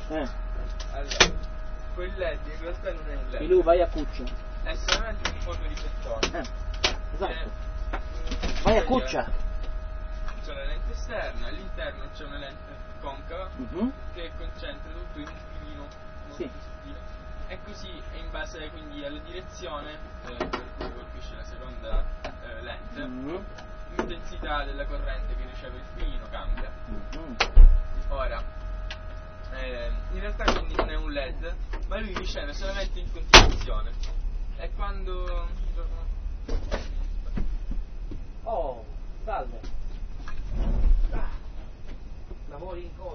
Allora, quel LED in realtà non è un LED. E lui vai a cuccia. È solamente un fotoriflettore. Esatto. Vai a cuccia. C'è la lente esterna, all'interno c'è una lente concava che concentra tutto in un filino molto sottile. E così, è in base quindi alla direzione per cui colpisce la seconda lente, l'intensità della corrente che riceve il filino cambia. Ora, in realtà quindi non è un LED, ma lui riceve solamente in continuazione. E quando... Oh, salve. Lavori in cosa?